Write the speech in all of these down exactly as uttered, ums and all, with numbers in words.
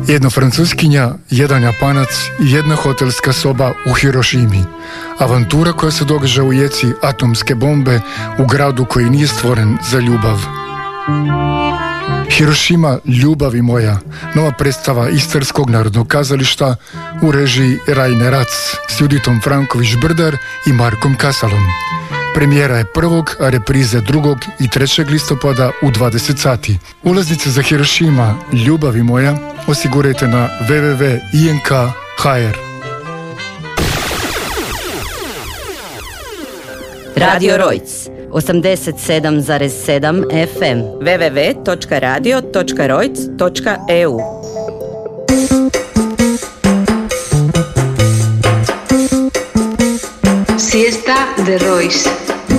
Jedna francuskinja, jedan Japanac i jedna hotelska soba u Hirošimi. Avantura koja se događa u jeci atomske bombe u gradu koji nije stvoren za ljubav. Hirošima, ljubavi moja, nova predstava Istarskog narodnog kazališta u režiji Rajne Rac s Juditom Franković-Brdar i Markom Kasalom. Premijera je prvog, a reprize drugog i trećeg listopada u dvadeset sati. Ulaznice za Hirošima, ljubavi moja, osigurajte na w w w tačka i n k tačka h r. Radio Rojc, osamdeset sedam zarez sedam F M, w w w tačka radio tačka rojc tačka e u. Siesta de Royce.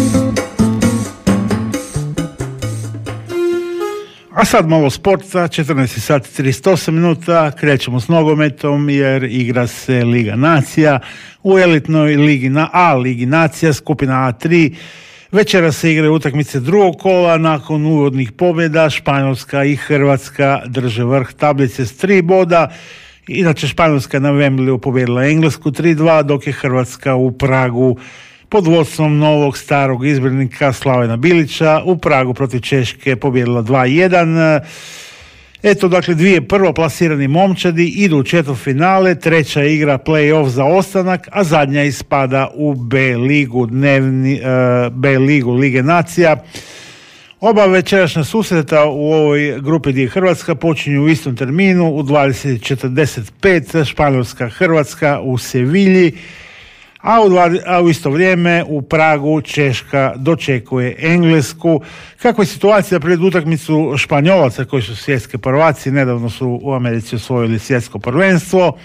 A sad malo sporta, četrnaest sati trideset osam minuta, krećemo s nogometom jer igra se Liga nacija. U elitnoj ligi na A, Ligi nacija, skupina A tri. Večera se igraju utakmice drugog kola, nakon uvodnih pobjeda Španjolska i Hrvatska drže vrh tablice s tri boda. Inače Španjolska na Wembleyu pobijedila Englesku tri dva, dok je Hrvatska u Pragu pod vodstvom novog starog izbornika Slavena Bilića u Pragu protiv Češke pobijedila dva jedan. Eto, dakle, dvije prvoplasirani momčadi idu u četvrtfinale, treća igra play-off za ostanak, a zadnja ispada u B ligu, dnevni, uh, B ligu Lige nacija. Oba večerašnja susreta u ovoj grupi gdje je Hrvatska počinju u istom terminu u dvadeset četrdeset pet, Španjolska Hrvatska u Sevilji, a u, dva, a u isto vrijeme u Pragu Češka dočekuje Englesku. Kakva je situacija pred utakmicu Španjolaca koji su svjetski prvaci, nedavno su u Americi osvojili svjetsko prvenstvo,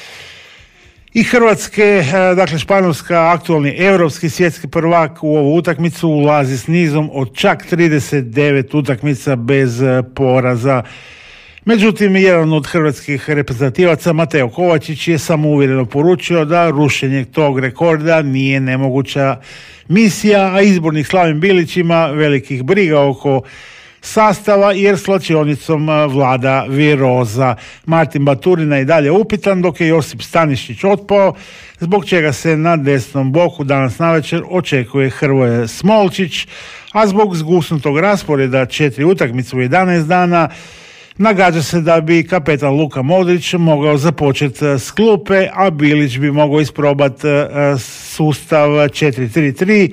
i Hrvatske, dakle Španjolska, aktualni europski svjetski prvak, u ovu utakmicu ulazi s nizom od čak trideset devet utakmica bez poraza. Međutim, jedan od hrvatskih reprezentativaca, Mateo Kovačić, je samouvjereno poručio da rušenje tog rekorda nije nemoguća misija, a izbornik Slaven Bilić ima velikih briga oko sastava jer slačionicom vlada viroza. Martin Baturina je i dalje upitan, dok je Josip Stanišić otpao, zbog čega se na desnom boku danas navečer očekuje Hrvoje Smolčić, a zbog zgusnutog rasporeda četiri utakmice u jedanaest dana nagađa se da bi kapetan Luka Modrić mogao započeti s klupe, a Bilić bi mogao isprobati sustav četiri tri tri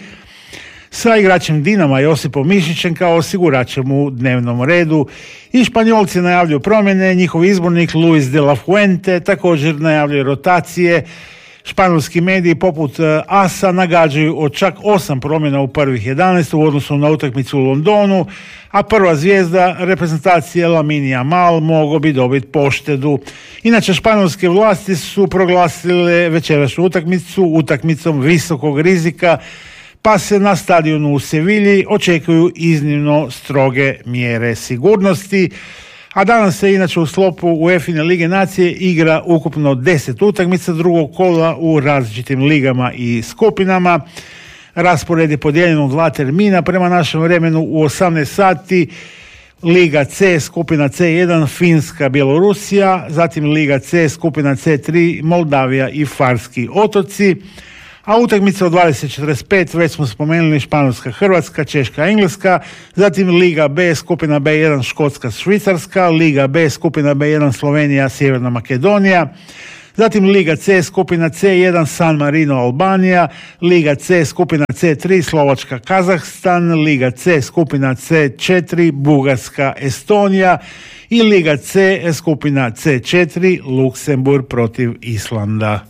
sa igračem Dinama Josipom Mišićem kao osiguračem u dnevnom redu. I Španjolci najavljuju promjene, njihov izbornik Luis de la Fuente također najavljuje rotacije. Španjolski mediji poput Asa nagađaju od čak osam promjena u prvih jedanaest u odnosu na utakmicu u Londonu, a prva zvijezda reprezentacije Lamine Yamal mogao bi dobiti poštedu. Inače, španjolske vlasti su proglasile večerašnju utakmicu utakmicom visokog rizika, pa se na stadionu u Sevilji očekuju iznimno stroge mjere sigurnosti. A danas se inače u sklopu UEFA Lige nacije igra ukupno deset utakmica drugog kola u različitim ligama i skupinama. Raspored je podijeljen u dva termina prema našem vremenu u osamnaest sati. Liga C, skupina C jedan, Finska, Bjelorusija, zatim Liga C, skupina C tri, Moldavija i Farski otoci. A utakmice od dvadeset četrdeset pet, već smo spomenuli, Španjolska, Hrvatska, Češka, Engleska, zatim Liga B, skupina B jedan, Škotska, Švicarska, Liga B, skupina B jedan, Slovenija, Sjeverna Makedonija, zatim Liga C, skupina C jedan, San Marino, Albanija, Liga C, skupina C tri, Slovačka, Kazahstan, Liga C, skupina C četiri, Bugarska, Estonija i Liga C, skupina C četiri, Luksemburg protiv Islanda.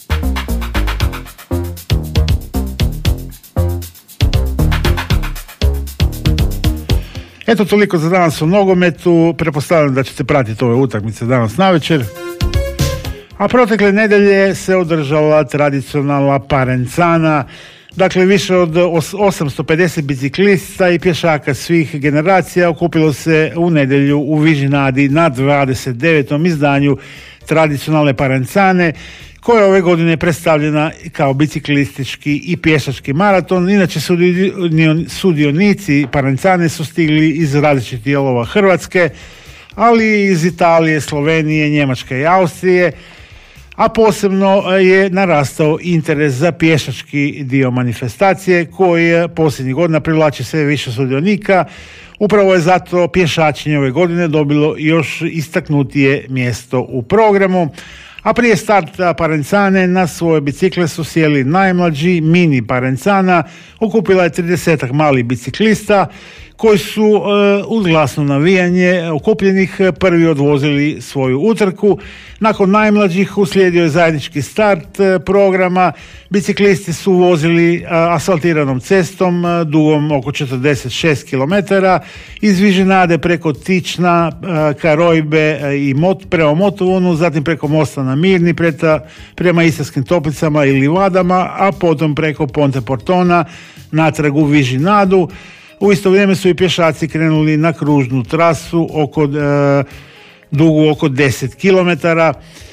Eto, toliko za danas u nogometu. Pretpostavljam da ćete pratiti ove utakmice danas navečer. A protekle nedelje se održala tradicionalna Parencana. Dakle, više od osamsto pedeset biciklista i pješaka svih generacija okupilo se u nedjelju u Vižinadi na dvadeset devetom izdanju tradicionalne Parencane, koja je ove godine predstavljena kao biciklistički i pješački maraton. Inače, sudionici Parencane su stigli iz različitih dijelova Hrvatske, ali iz Italije, Slovenije, Njemačke i Austrije, a posebno je narastao interes za pješački dio manifestacije koji posljednjih godina privlači sve više sudionika. Upravo je zato pješačenje ove godine dobilo još istaknutije mjesto u programu. A prije starta Parenzane na svoje bicikle su sjeli najmlađi mini Parenzana. Okupila je tridesetak malih biciklista koji su e, uz glasno navijanje okupljenih prvi odvozili svoju utrku. Nakon najmlađih uslijedio je zajednički start e, programa. Biciklisti su vozili e, asfaltiranom cestom e, dugom oko četrdeset šest kilometara iz Vižinade preko Tična, e, Karojbe e, i Mot, prema Motovunu, zatim preko mosta na Mirni preta, prema Istarskim Toplicama i Livadama, a potom preko Ponte Portona natrag u Vižinadu. U isto vrijeme su i pješaci krenuli na kružnu trasu oko, e, dugu oko deset kilometara.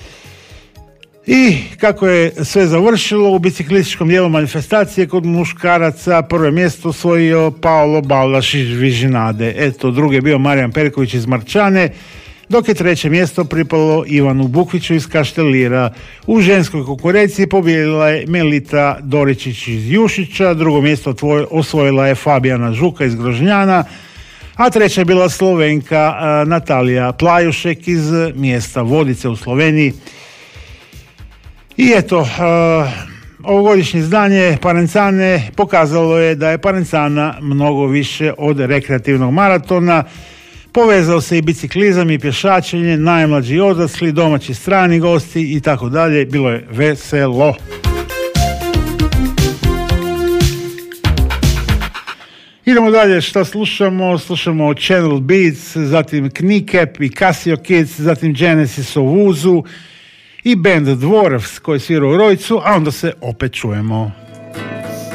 I kako je sve završilo, u biciklističkom dijelu manifestacije kod muškaraca prvo mjesto osvojio Paolo Baldaš iz Vižinade. Eto, drugi je bio Marijan Perković iz Marčane, dok je treće mjesto pripalo Ivanu Bukviću iz Kaštelira. U ženskoj konkurenciji pobijedila je Melita Doričić iz Jušića, drugo mjesto osvojila je Fabijana Žuka iz Grožnjana, a treća je bila Slovenka uh, Natalija Plajušek iz mjesta Vodice u Sloveniji. I eto, uh, ovogodišnje izdanje Parenzane pokazalo je da je Parenzana mnogo više od rekreativnog maratona. Povezao se i biciklizam i pješačenje, najmlađi odrasli, domaći strani gosti i tako dalje. Bilo je veselo. Idemo dalje, što slušamo? Slušamo Channel Beats, zatim Kneecap i Casio Kids, zatim Genesis of Uzu i band Dwarfs koji svira u Rojcu, a onda se opet čujemo.